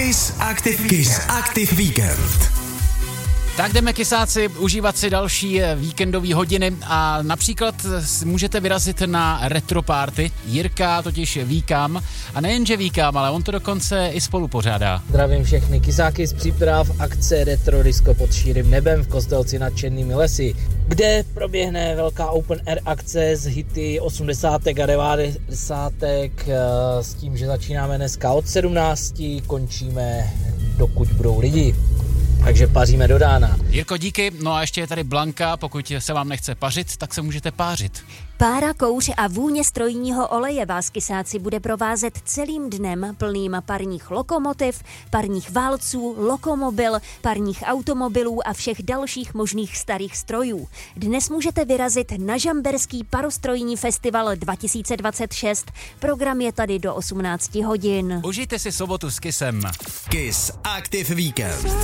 Kiss Active Weekend. Tak jdeme, kysáci, užívat si další víkendové hodiny a například můžete vyrazit na retro party. Jirka totiž víkám a nejenže víkám, ale on to dokonce i spolu pořádá. Zdravím všechny kysáky z příprav akce Retro Disco pod širým nebem v Kostelci nad Černými lesy, kde proběhne velká open air akce z hity 80. a 90. s tím, že začínáme dneska od 17, končíme dokud budou lidi. Takže paříme do rána. Jirko, díky. No a ještě je tady Blanka, pokud se vám nechce pařit, tak se můžete pářit. Pára, kouř a vůně strojního oleje vás, kysáci, bude provázet celým dnem plným parních lokomotiv, parních válců, lokomobil, parních automobilů a všech dalších možných starých strojů. Dnes můžete vyrazit na Žamberský parostrojní festival 2026. Program je tady do 18 hodin. Užijte si sobotu s Kissem. Kiss Active Weekend.